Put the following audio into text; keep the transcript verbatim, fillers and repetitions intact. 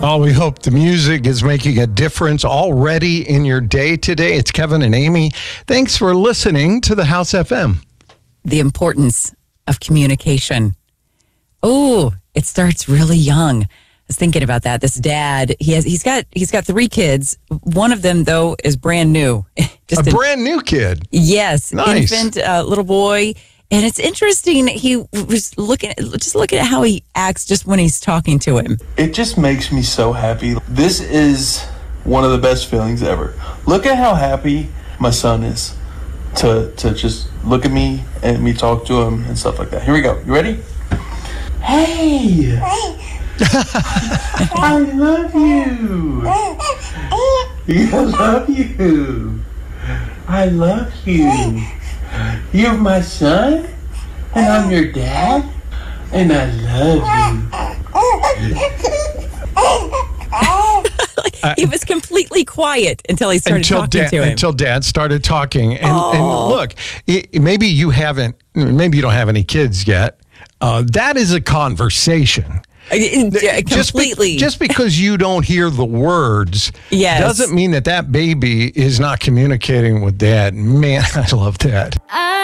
Oh, we hope the music is making a difference already in your day today. It's Kevin and Amy. Thanks for listening to the House F M. The importance of communication. Oh, it starts really young. I was thinking about that. This dad, he has, he's got, he's got three kids. One of them, though, is brand new. Just a an, brand new kid. Yes, nice. Infant, uh, little boy. And it's interesting. He was looking, just looking at how he acts just when he's talking to him. It just makes me so happy. This is one of the best feelings ever. Look at how happy my son is to to just look at me and me talk to him and stuff like that. Here we go. You ready? Hey! I love you. I love you. I love you. You're my son, and I'm your dad, and I love you. He was completely quiet until he started until talking dad, to him. Until Dad started talking. And, oh. and look, it, maybe you haven't, maybe you don't have any kids yet. Uh, that is a conversation. Completely. Just, be, just because you don't hear the words yes. doesn't mean that that baby is not communicating with Dad. Man, I love that. I